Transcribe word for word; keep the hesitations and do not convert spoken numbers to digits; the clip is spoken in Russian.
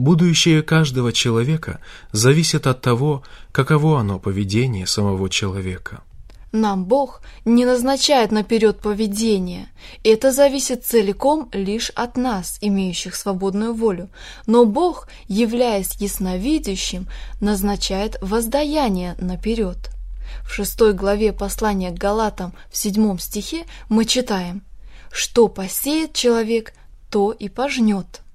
Будущее каждого человека зависит от того, каково оно поведение самого человека. Нам Бог не назначает наперед поведение. Это зависит целиком лишь от нас, имеющих свободную волю. Но Бог, являясь ясновидящим, назначает воздаяние наперед. В шестой главе послания к Галатам в седьмом стихе мы читаем: «Что посеет человек, то и пожнет».